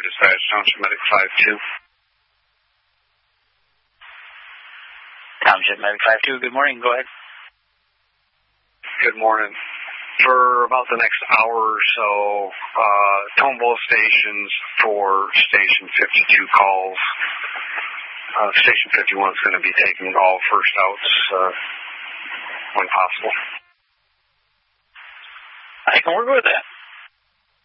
Dispatch, Township Medic 52. Township Medic 52, good morning, go ahead. Good morning. For about the next hour or so, tone both stations for Station 52 calls. Station 51 is going to be taking all first outs when possible. I can work with that.